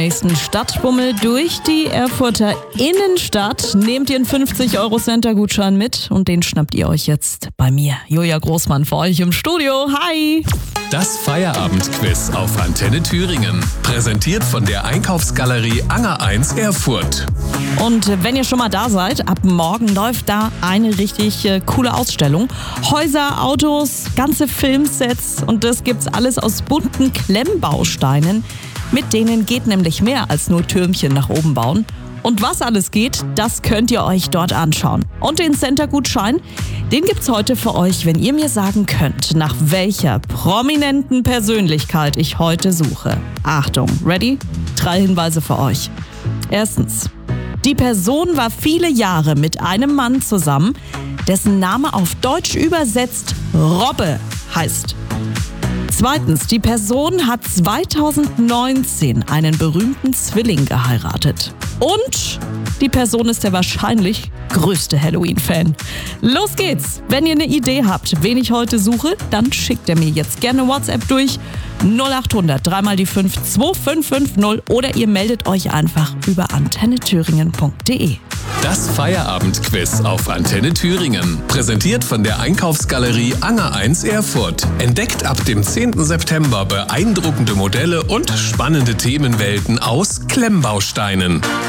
nächsten Stadtbummel durch die Erfurter Innenstadt. Nehmt ihr einen 50-Euro-Center-Gutschein mit und den schnappt ihr euch jetzt bei mir. Julia Großmann für euch im Studio. Hi! Das Feierabendquiz auf Antenne Thüringen. Präsentiert von der Einkaufsgalerie Anger 1 Erfurt. Und wenn ihr schon mal da seid, ab morgen läuft da eine richtig coole Ausstellung. Häuser, Autos, ganze Filmsets und das gibt's alles aus bunten Klemmbausteinen. Mit denen geht nämlich mehr als nur Türmchen nach oben bauen. Und was alles geht, das könnt ihr euch dort anschauen. Und den Center-Gutschein, den gibt's heute für euch, wenn ihr mir sagen könnt, nach welcher prominenten Persönlichkeit ich heute suche. Achtung, ready? 3 Hinweise für euch. Erstens, die Person war viele Jahre mit einem Mann zusammen, dessen Name auf Deutsch übersetzt Robbe heißt. Zweitens, die Person hat 2019 einen berühmten Zwilling geheiratet. Und die Person ist der wahrscheinlich größte Halloween-Fan. Los geht's! Wenn ihr eine Idee habt, wen ich heute suche, dann schickt ihr mir jetzt gerne WhatsApp durch 0800 3 mal die 5 2550 oder ihr meldet euch einfach über antennethüringen.de. Das Feierabendquiz auf Antenne Thüringen. Präsentiert von der Einkaufsgalerie Anger 1 Erfurt. Entdeckt ab dem 10. September beeindruckende Modelle und spannende Themenwelten aus Klemmbausteinen.